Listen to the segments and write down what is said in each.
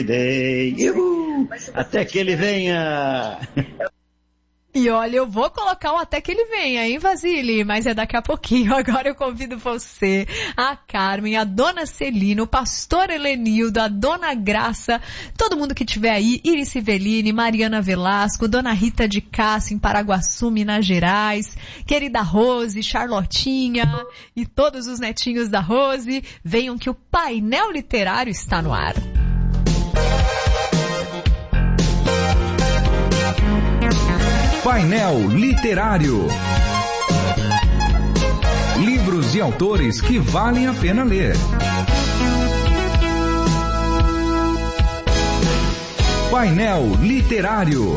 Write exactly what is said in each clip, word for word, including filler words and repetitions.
Uhul. Até que ele venha. E olha, eu vou colocar um até que ele venha, hein, Vasile? Mas é daqui a pouquinho. Agora eu convido você, a Carmen, a Dona Celina, o Pastor Helenildo, a Dona Graça, todo mundo que tiver aí, Iris Civelline, Mariana Velasco, Dona Rita de Cássia, em Paraguaçu, Minas Gerais, querida Rose, Charlotinha e todos os netinhos da Rose, venham que o painel literário está no ar. Painel Literário. Livros e autores que valem a pena ler. Painel Literário.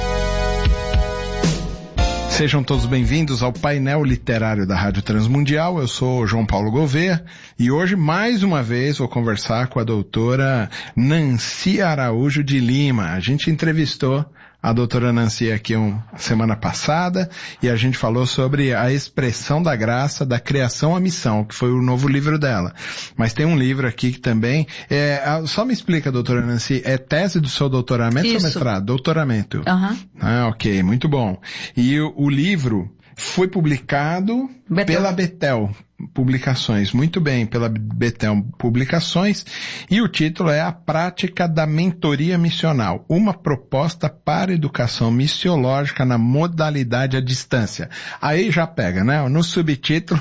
Sejam todos bem-vindos ao Painel Literário da Rádio Transmundial. Eu sou João Paulo Gouveia e hoje, mais uma vez, vou conversar com a doutora Nancy Araújo de Lima. A gente entrevistou a doutora Nancy aqui uma semana passada e a gente falou sobre a expressão da graça da criação à missão, que foi o novo livro dela. Mas tem um livro aqui que também é, só me explica, doutora Nancy, é tese do seu doutoramento Isso. ou mestrado? Doutoramento. Aham. Ah, ok, muito bom. E o, o livro foi publicado Betel. pela Betel Publicações, muito bem, pela Betel Publicações, e o título é A Prática da Mentoria Missional, uma proposta para educação missiológica na modalidade à distância. Aí já pega, né? No subtítulo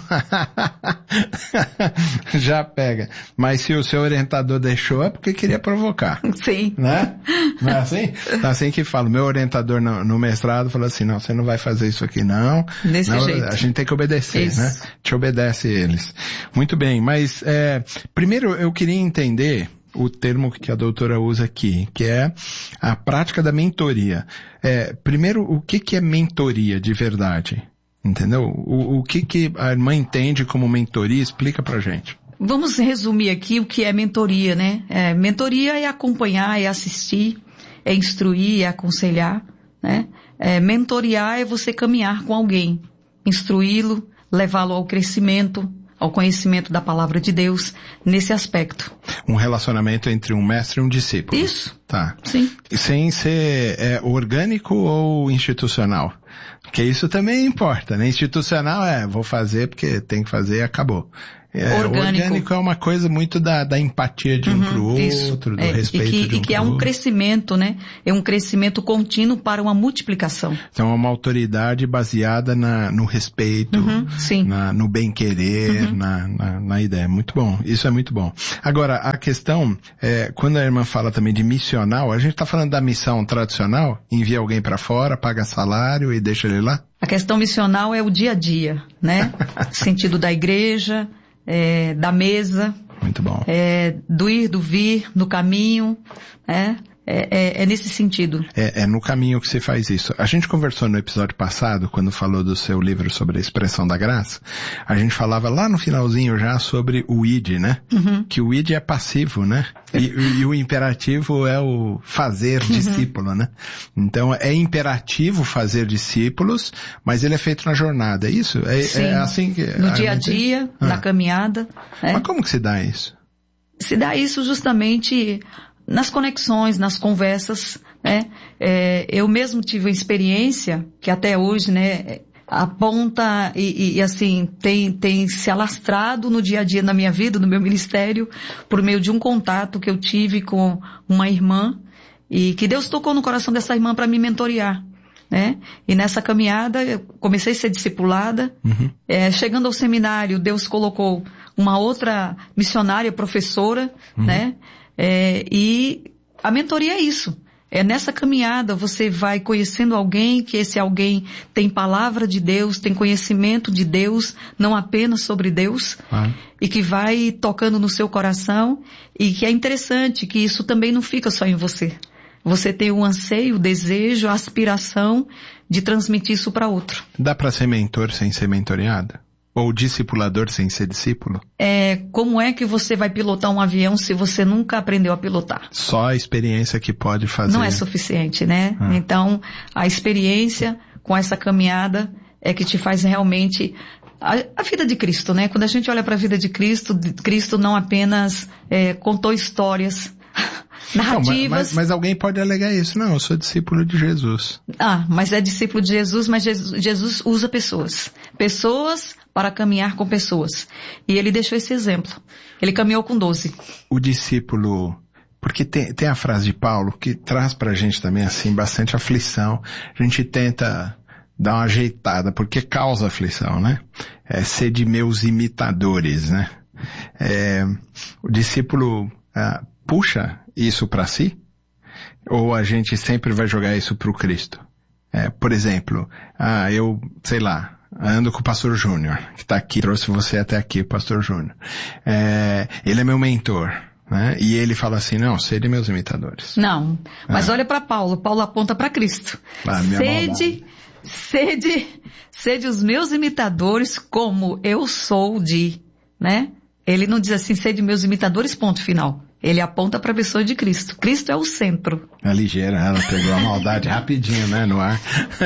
já pega. Mas se o seu orientador deixou é porque queria provocar. Sim. Né? Não é assim? Então, assim que falo, meu orientador no, no mestrado falou assim, não, você não vai fazer isso aqui não. Desse não, jeito. A gente tem que obedecer, Isso. né? Te obedece eles. Muito bem, mas é, primeiro eu queria entender o termo que a doutora usa aqui, que é a prática da mentoria. É, primeiro, o que, que é mentoria de verdade? Entendeu? O, o que, que a irmã entende como mentoria? Explica pra gente. Vamos resumir aqui o que é mentoria, né? É, mentoria é acompanhar, é assistir, é instruir, é aconselhar, né? É, mentoriar é você caminhar com alguém, instruí-lo, levá-lo ao crescimento, ao conhecimento da palavra de Deus, nesse aspecto. Um relacionamento entre um mestre e um discípulo. Isso. Tá. Sim. Sem ser é, orgânico ou institucional? Porque isso também importa, né? Institucional é, vou fazer porque tem que fazer e acabou. É, orgânico. orgânico é uma coisa muito da, da empatia de um Uhum, pro outro, isso. do É, respeito e que, de um e que pro é um outro. crescimento, né? É um crescimento contínuo para uma multiplicação. Então é uma autoridade baseada na, no respeito, Uhum, sim. na, no bem-querer, Uhum. na, na, na ideia. Muito bom, isso é muito bom. Agora, a questão, é, quando a irmã fala também de missional, a gente está falando da missão tradicional, envia alguém para fora, paga salário e deixa ele lá? A questão missional é o dia a dia, né? Sentido da igreja, é, da mesa, Muito bom. é, do ir, do vir, no caminho, né? É, é, é nesse sentido. É, é no caminho que se faz isso. A gente conversou no episódio passado, quando falou do seu livro sobre a expressão da graça, a gente falava lá no finalzinho já sobre o id, né? Uhum. Que o id é passivo, né? E, e o imperativo é o fazer discípulo, né? Então é imperativo fazer discípulos, mas ele é feito na jornada, é isso? É, Sim. é assim que... No dia a dia, Ah. na caminhada. Né? Mas como que se dá isso? Se dá isso justamente nas conexões, nas conversas, né? É, eu mesmo tive uma experiência que até hoje, né, aponta e, e assim, tem, tem se alastrado no dia a dia na minha vida, no meu ministério, por meio de um contato que eu tive com uma irmã e que Deus tocou no coração dessa irmã para me mentorear, né? E nessa caminhada eu comecei a ser discipulada. Uhum. É, chegando ao seminário, Deus colocou uma outra missionária, professora, Uhum. né? É, e a mentoria é isso. É nessa caminhada você vai conhecendo alguém, que esse alguém tem palavra de Deus, tem conhecimento de Deus, não apenas sobre Deus, Ah. e que vai tocando no seu coração, e que é interessante que isso também não fica só em você. Você tem o anseio, o desejo, a aspiração de transmitir isso para outro. Dá para ser mentor sem ser mentoreado? Ou discipulador sem ser discípulo? É, como é que você vai pilotar um avião se você nunca aprendeu a pilotar? Só a experiência que pode fazer. Não é suficiente, né? Ah. Então, a experiência com essa caminhada é que te faz realmente... A, a vida de Cristo, né? Quando a gente olha para a vida de Cristo, de- Cristo não apenas é, contou histórias, narrativas. Não, mas, mas alguém pode alegar isso. Não, eu sou discípulo de Jesus. Ah, mas é discípulo de Jesus, mas Jesus, Jesus usa pessoas. Pessoas para caminhar com pessoas. E ele deixou esse exemplo. Ele caminhou com doze. O discípulo... Porque tem, tem a frase de Paulo que traz pra gente também, assim, bastante aflição. A gente tenta dar uma ajeitada, porque causa aflição, né? É ser de meus imitadores, né? É, o discípulo ah, puxa isso pra si? Ou a gente sempre vai jogar isso pro Cristo? É, por exemplo, ah, eu, sei lá, ando com o pastor Júnior, que tá aqui, trouxe você até aqui, o pastor Júnior. É, ele é meu mentor. Né? E ele fala assim, não, sede meus imitadores. Não, mas é. olha para Paulo, Paulo aponta para Cristo. Ah, sede, sede, sede os meus imitadores como eu sou de, né? Ele não diz assim, sede meus imitadores, ponto final. Ele aponta para a pessoa de Cristo. Cristo é o centro. É ligeira, ela pegou a maldade rapidinho, né, no ar.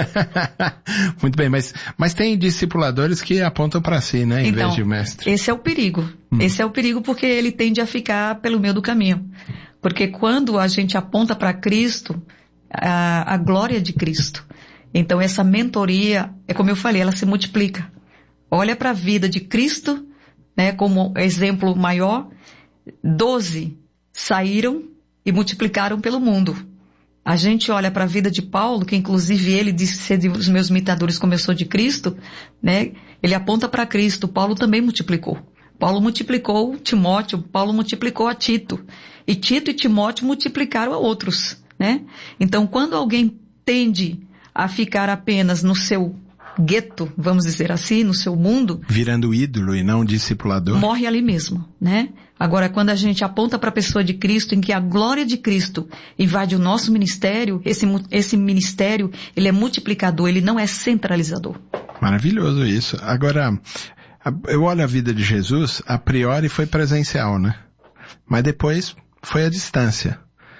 Muito bem, mas, mas tem discipuladores que apontam para si, né, em então, vez de mestre. Esse é o perigo. Hum. Esse é o perigo porque ele tende a ficar pelo meio do caminho. Porque quando a gente aponta para Cristo, a, a glória de Cristo. Então essa mentoria, é como eu falei, ela se multiplica. Olha para a vida de Cristo, né, como exemplo maior, doze saíram e multiplicaram pelo mundo. A gente olha para a vida de Paulo, que inclusive ele disse ser de os meus imitadores como eu sou de Cristo, né? Ele aponta para Cristo. Paulo também multiplicou. Paulo multiplicou Timóteo, Paulo multiplicou a Tito. E Tito e Timóteo multiplicaram a outros, né? Então, quando alguém tende a ficar apenas no seu gueto, vamos dizer assim, no seu mundo, virando ídolo e não discipulador, morre ali mesmo, né? Agora, quando a gente aponta para a pessoa de Cristo, em que a glória de Cristo invade o nosso ministério, esse, esse ministério, ele é multiplicador, ele não é centralizador. Maravilhoso isso. Agora, eu olho a vida de Jesus, a priori foi presencial, né? Mas depois foi à distância.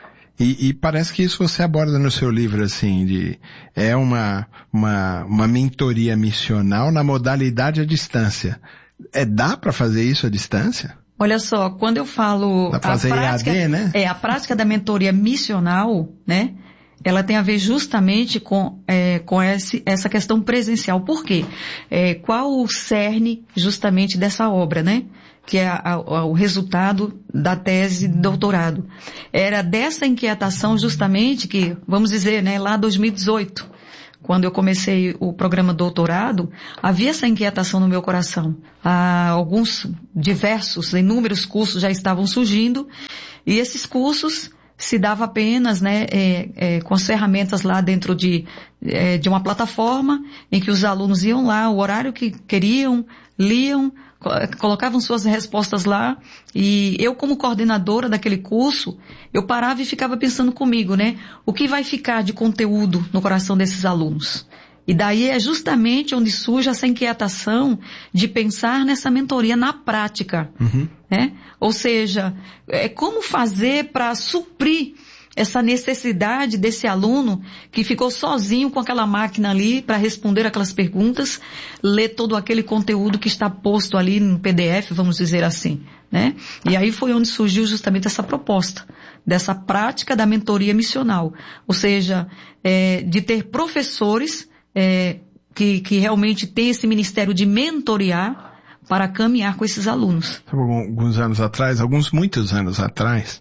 E, e parece que isso você aborda no seu livro, assim, de, é uma, uma, uma mentoria missional na modalidade à distância. É, dá para fazer isso à distância? Olha só, quando eu falo... Dá pra fazer a prática, I A D, né? É, a prática da mentoria missional, né? Ela tem a ver justamente com, é, com esse, essa questão presencial. Por quê? É, qual o cerne justamente dessa obra, né? Que é a, a, o resultado da tese de doutorado. Era dessa inquietação justamente que, vamos dizer, né, lá em dois mil e dezoito, quando eu comecei o programa doutorado, havia essa inquietação no meu coração. Ah, alguns diversos, inúmeros cursos já estavam surgindo, e esses cursos se dava apenas, né, é, é, com as ferramentas lá dentro de, é, de uma plataforma, em que os alunos iam lá, o horário que queriam, liam, colocavam suas respostas lá, e eu, como coordenadora daquele curso, eu parava e ficava pensando comigo, né? O que vai ficar de conteúdo no coração desses alunos? E daí é justamente onde surge essa inquietação de pensar nessa mentoria na prática, uhum. né? Ou seja, é como fazer para suprir essa necessidade desse aluno que ficou sozinho com aquela máquina ali para responder aquelas perguntas, ler todo aquele conteúdo que está posto ali no P D F, vamos dizer assim, né? E aí foi onde surgiu justamente essa proposta, dessa prática da mentoria missional, ou seja, é, de ter professores é, que, que realmente têm esse ministério de mentorear para caminhar com esses alunos. Alguns anos atrás, alguns muitos anos atrás,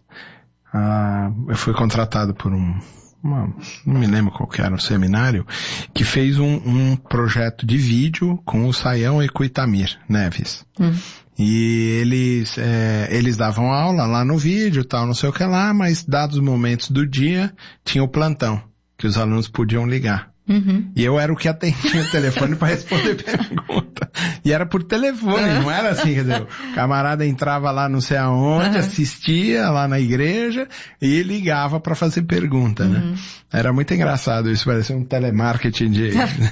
Ah, eu fui contratado por um, uma, não me lembro qual que era, um seminário, que fez um, um projeto de vídeo com o Saião e com o Itamir Neves. Hum. E eles, é, eles davam aula lá no vídeo, tal, não sei o que lá, mas dados os momentos do dia, tinha o plantão, que os alunos podiam ligar. Uhum. E eu era o que atendia o telefone para responder pergunta. E era por telefone, uhum. não era assim, quer dizer, o camarada entrava lá não sei aonde, uhum. assistia lá na igreja e ligava para fazer pergunta, uhum. né? Era muito engraçado isso, parecia um telemarketing de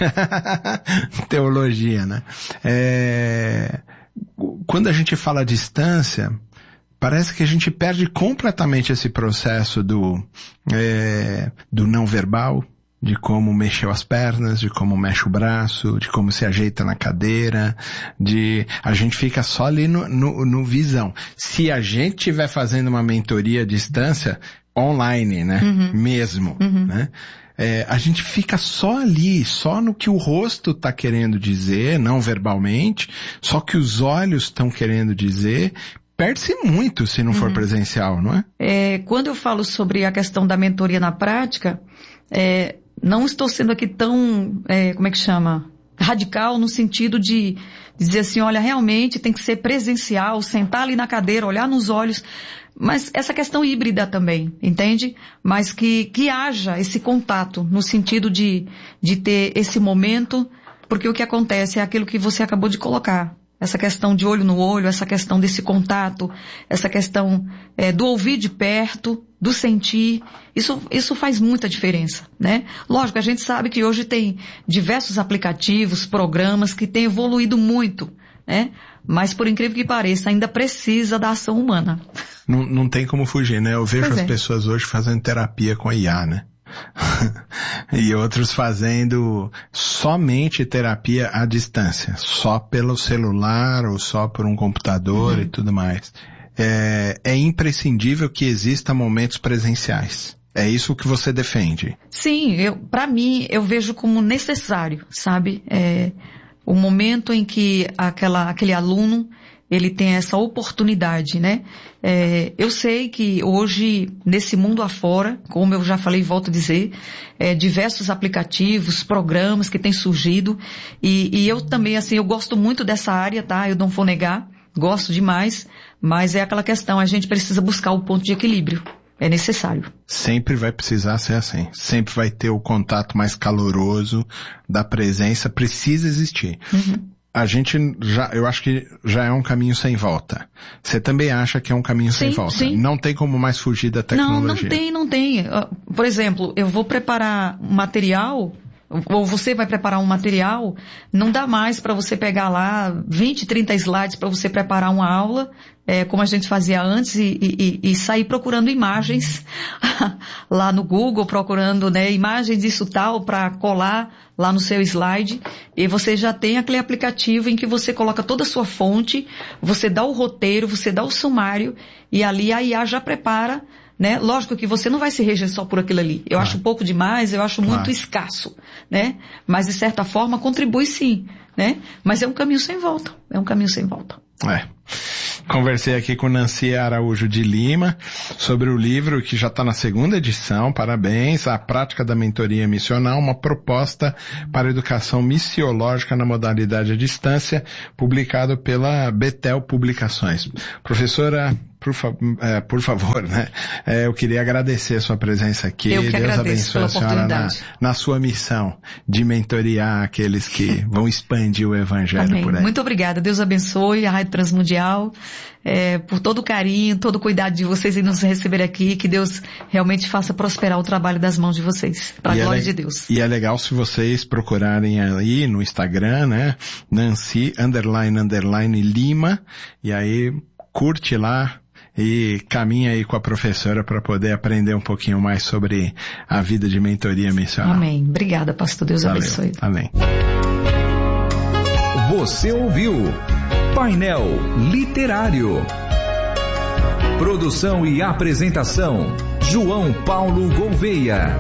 teologia, né? É... Quando a gente fala distância, parece que a gente perde completamente esse processo do, é, do não verbal, de como mexeu as pernas, de como mexe o braço, de como se ajeita na cadeira, de, a gente fica só ali no, no, no visão. Se a gente estiver fazendo uma mentoria à distância, online, né? Uhum. Mesmo, uhum. né? É, a gente fica só ali, só no que o rosto está querendo dizer, não verbalmente, só que os olhos estão querendo dizer. Perde-se muito se não uhum. for presencial, não é? é? Quando eu falo sobre a questão da mentoria na prática, é, não estou sendo aqui tão, é, como é que chama? Radical no sentido de dizer assim, olha, realmente tem que ser presencial, sentar ali na cadeira, olhar nos olhos. Mas essa questão híbrida também, entende? Mas que, que haja esse contato no sentido de, de ter esse momento, porque o que acontece é aquilo que você acabou de colocar. Essa questão de olho no olho, essa questão desse contato, essa questão é, do ouvir de perto, do sentir, isso, isso faz muita diferença, né? Lógico, a gente sabe que hoje tem diversos aplicativos, programas que têm evoluído muito, né? Mas por incrível que pareça, ainda precisa da ação humana. Não, não tem como fugir, né? Eu vejo pois as é. pessoas hoje fazendo terapia com a I A, né? E outros fazendo somente terapia à distância, só pelo celular ou só por um computador uhum. e tudo mais. É, é imprescindível que exista momentos presenciais. É isso que você defende? Sim, eu, para mim, eu vejo como necessário, sabe? É, o momento em que aquela, aquele aluno, ele tem essa oportunidade, né? É, eu sei que hoje, nesse mundo afora, como eu já falei e volto a dizer, é, diversos aplicativos, programas que têm surgido, e, e eu também, assim, eu gosto muito dessa área, tá? Eu não vou negar, gosto demais, mas é aquela questão, a gente precisa buscar o ponto de equilíbrio. É necessário. Sempre vai precisar ser assim. Sempre vai ter o contato mais caloroso da presença. Precisa existir. Uhum. A gente já, eu acho que já é um caminho sem volta. Você também acha que é um caminho sim, sem volta? Sim. Não tem como mais fugir da tecnologia. Não, não tem, não tem. Por exemplo, eu vou preparar um material, ou você vai preparar um material, não dá mais para você pegar lá vinte, trinta slides para você preparar uma aula, é, como a gente fazia antes, e, e, e sair procurando imagens lá no Google, procurando, né, imagens disso tal para colar lá no seu slide, e você já tem aquele aplicativo em que você coloca toda a sua fonte, você dá o roteiro, você dá o sumário, e ali a I A já prepara, né? Lógico que você não vai se reger só por aquilo ali. Eu claro. acho pouco demais, eu acho muito claro. escasso, né? Mas de certa forma contribui sim, né? Mas é um caminho sem volta, é um caminho sem volta. É. Conversei aqui com Nancy Araújo de Lima sobre o livro que já está na segunda edição, parabéns, A Prática da Mentoria Missional, uma proposta para a educação missiológica na modalidade à distância, publicado pela Betel Publicações. Professora, por, fa- é, por favor, né? É, eu queria agradecer a sua presença aqui. Eu que Deus agradeço abençoe a pela senhora na, oportunidade. na sua missão de mentoriar aqueles que vão expandir o Evangelho Amém. por aí. Muito obrigada. Deus abençoe a Rádio Transmundial, é, por todo o carinho, todo o cuidado de vocês em nos receber aqui. Que Deus realmente faça prosperar o trabalho das mãos de vocês. Para a glória é le- de Deus. E é legal se vocês procurarem aí no Instagram, né? Nancy, underline, underline, Lima. E aí, curte lá. E caminha aí com a professora para poder aprender um pouquinho mais sobre a vida de mentoria missional. Amém. Obrigada, pastor. Deus Valeu. abençoe. Amém. Você ouviu Painel Literário. Produção e apresentação, João Paulo Gouveia.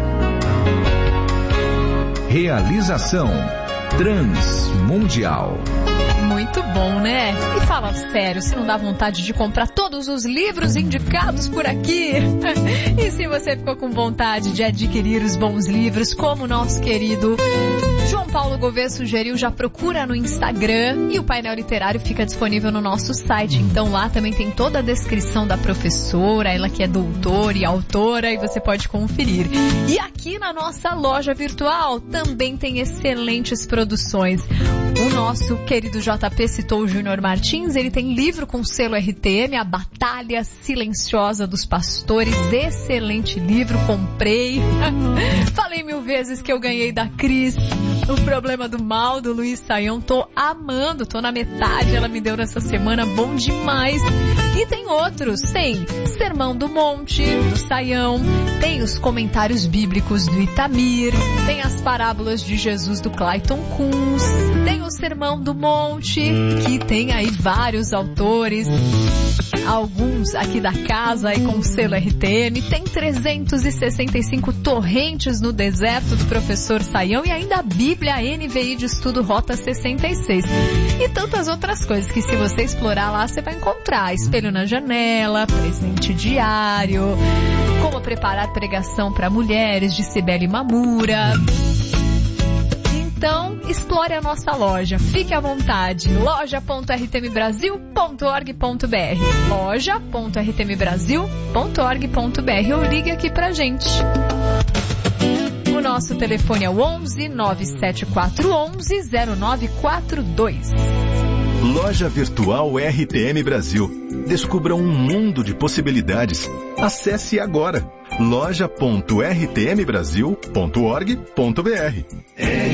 Realização, Transmundial. Muito bom, né? E fala sério, se não dá vontade de comprar todos os livros indicados por aqui? E se você ficou com vontade de adquirir os bons livros, como o nosso querido João Paulo Gouveia sugeriu, já procura no Instagram, e o painel literário fica disponível no nosso site. Então lá também tem toda a descrição da professora, ela que é doutora e autora, e você pode conferir. E aqui na nossa loja virtual também tem excelentes produções. O nosso querido J P citou o Júnior Martins, ele tem livro com selo R T M, A Batalha Silenciosa dos Pastores, excelente livro, comprei. Falei mil vezes que eu ganhei da Cris O Problema do Mal, do Luiz Saião, tô amando, tô na metade, ela me deu nessa semana, bom demais. E tem outros, tem Sermão do Monte, do Saião, tem os comentários bíblicos do Itamir, tem as parábolas de Jesus do Clayton Kunz, tem o Sermão do Monte, que tem aí vários autores. alguns aqui da casa e com selo R T M. Tem trezentos e sessenta e cinco torrentes no deserto do Professor Saião e ainda a Bíblia N V I de Estudo Rota sessenta e seis. E tantas outras coisas que se você explorar lá você vai encontrar. Espelho na janela, presente diário, como preparar pregação para mulheres de Cibele Mamura. Então, explore a nossa loja. Fique à vontade. loja ponto r t m brasil ponto org ponto b r loja ponto r t m brasil ponto org ponto b r ou ligue aqui pra gente. O nosso telefone é o onze, nove sete quatro, onze, zero nove quatro dois. Loja Virtual R T M Brasil. Descubra um mundo de possibilidades. Acesse agora loja ponto r t m brasil ponto org ponto b r.